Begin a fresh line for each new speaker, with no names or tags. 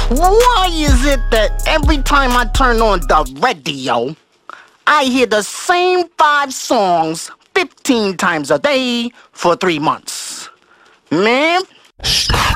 Why is it that every time I turn on the radio, I hear the same 5 songs 15 times a day for 3 months? Man.